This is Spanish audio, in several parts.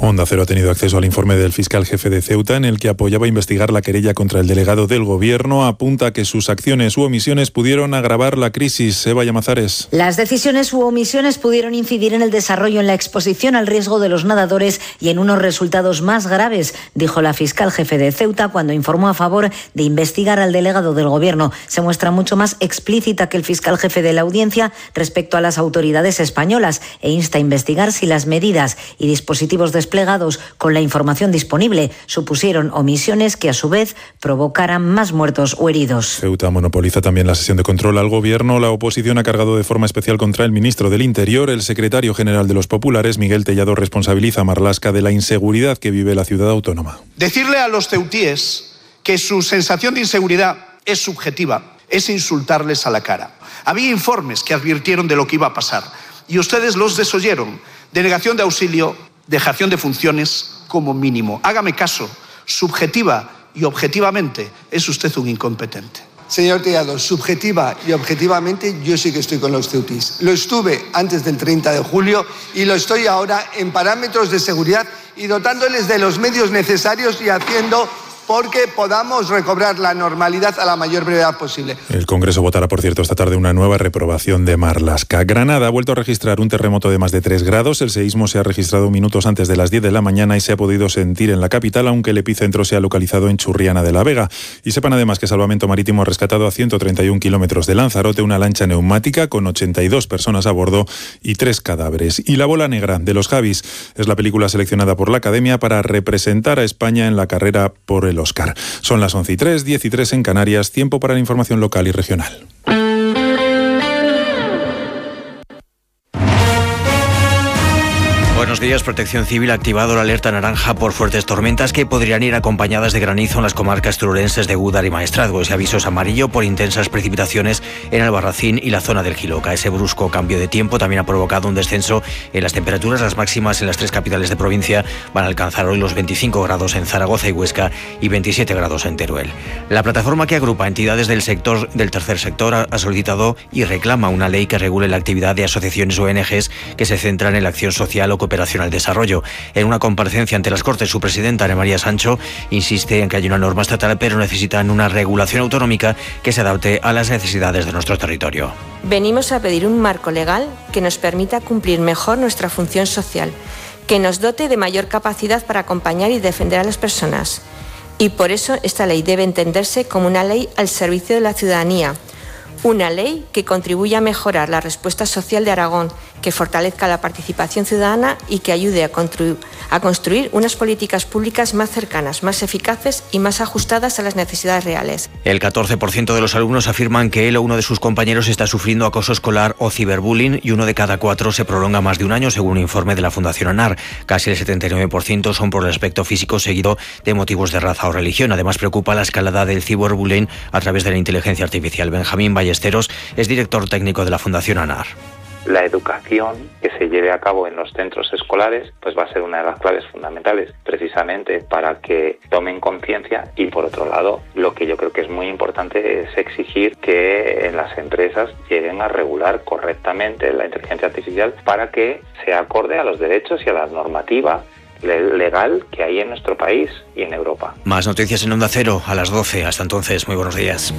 Onda Cero ha tenido acceso al informe del fiscal jefe de Ceuta, en el que apoyaba investigar la querella contra el delegado del Gobierno. Apunta que sus acciones u omisiones pudieron agravar la crisis. Eva Llamazares. Las decisiones u omisiones pudieron incidir en el desarrollo, en la exposición al riesgo de los nadadores y en unos resultados más graves, dijo la fiscal jefe de Ceuta cuando informó a favor de investigar al delegado del Gobierno. Se muestra mucho más explícita que el fiscal jefe de la Audiencia respecto a las autoridades españolas e insta a investigar si las medidas y dispositivos desplegados con la información disponible supusieron omisiones que a su vez provocaran más muertos o heridos. Ceuta monopoliza también la sesión de control al Gobierno. La oposición ha cargado de forma especial contra el ministro del Interior. El secretario general de los populares, Miguel Tellado, responsabiliza a Marlaska de la inseguridad que vive la ciudad autónoma. Decirle a los ceutíes que su sensación de inseguridad es subjetiva es insultarles a la cara. Había informes que advirtieron de lo que iba a pasar y ustedes los desoyeron. Denegación de auxilio, dejación de funciones como mínimo. Hágame caso, subjetiva y objetivamente es usted un incompetente. Señor Tellado, subjetiva y objetivamente yo sí que estoy con los ceutís. Lo estuve antes del 30 de julio y lo estoy ahora en parámetros de seguridad y dotándoles de los medios necesarios y haciendo porque podamos recobrar la normalidad a la mayor brevedad posible. El Congreso votará, por cierto, esta tarde una nueva reprobación de Marlaska. Granada ha vuelto a registrar un terremoto de más de 3 grados. El seísmo se ha registrado minutos antes de las 10 de la mañana y se ha podido sentir en la capital, aunque el epicentro se ha localizado en Churriana de la Vega. Y sepan además que Salvamento Marítimo ha rescatado a 131 kilómetros de Lanzarote una lancha neumática con 82 personas a bordo y 3 cadáveres. Y La bola negra, de los Javis, es la película seleccionada por la Academia para representar a España en la carrera por el Oscar. Son las 11:03, 10:03 en Canarias, tiempo para la información local y regional. Buenos días. Protección Civil ha activado la alerta naranja por fuertes tormentas que podrían ir acompañadas de granizo en las comarcas turolenses de Gúdar y Maestrazgo. Ese aviso es amarillo por intensas precipitaciones en Albarracín y la zona del Jiloca. Ese brusco cambio de tiempo también ha provocado un descenso en las temperaturas. Las máximas en las 3 capitales de provincia van a alcanzar hoy los 25 grados en Zaragoza y Huesca y 27 grados en Teruel. La plataforma que agrupa entidades del tercer sector ha solicitado y reclama una ley que regule la actividad de asociaciones ONGs que se centran en la acción social o cooperación al desarrollo. En una comparecencia ante las Cortes, su presidenta, Ana María Sancho, insiste en que hay una norma estatal, pero necesitan una regulación autonómica que se adapte a las necesidades de nuestro territorio. Venimos a pedir un marco legal que nos permita cumplir mejor nuestra función social, que nos dote de mayor capacidad para acompañar y defender a las personas. Y por eso esta ley debe entenderse como una ley al servicio de la ciudadanía, una ley que contribuya a mejorar la respuesta social de Aragón, que fortalezca la participación ciudadana y que ayude a construir unas políticas públicas más cercanas, más eficaces y más ajustadas a las necesidades reales. El 14% de los alumnos afirman que él o uno de sus compañeros está sufriendo acoso escolar o ciberbullying y 1 de cada 4 se prolonga más de un año, según un informe de la Fundación ANAR. Casi el 79% son por el aspecto físico, seguido de motivos de raza o religión. Además, preocupa la escalada del ciberbullying a través de la inteligencia artificial. Benjamín Ballesteros es director técnico de la Fundación ANAR. La educación que se lleve a cabo en los centros escolares pues va a ser una de las claves fundamentales precisamente para que tomen conciencia y por otro lado lo que yo creo que es muy importante es exigir que en las empresas lleguen a regular correctamente la inteligencia artificial para que sea acorde a los derechos y a la normativa legal que hay en nuestro país y en Europa. Más noticias en Onda Cero a las 12. Hasta entonces, muy buenos días.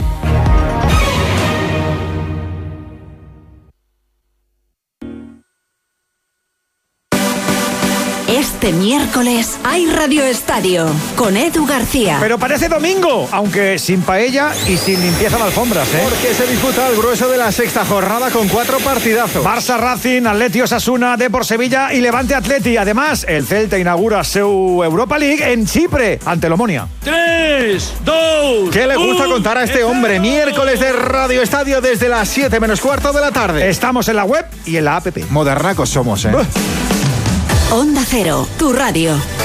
Este miércoles hay Radio Estadio con Edu García. Pero parece domingo, aunque sin paella y sin limpieza de alfombras, ¿eh? Porque se disputa el grueso de la sexta jornada con 4 partidazos. Barça Racing, Atleti Osasuna, Depor Sevilla y Levante Atleti. Además, el Celta inaugura su Europa League en Chipre, ante el Omonia. 3, 2, ¿Qué le gusta contar a este hombre? Miércoles de Radio Estadio desde las 7 menos cuarto de la tarde. Estamos en la web y en la app. Modernacos somos, ¿eh? Onda Cero, tu radio.